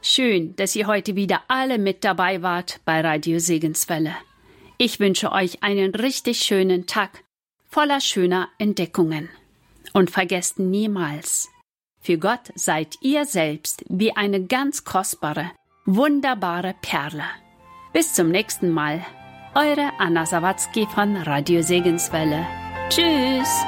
Schön, dass ihr heute wieder alle mit dabei wart bei Radio Segenswelle. Ich wünsche euch einen richtig schönen Tag, voller schöner Entdeckungen. Und vergesst niemals, für Gott seid ihr selbst wie eine ganz kostbare, wunderbare Perle. Bis zum nächsten Mal. Eure Anna Sawatzki von Radio Segenswelle. Tschüss!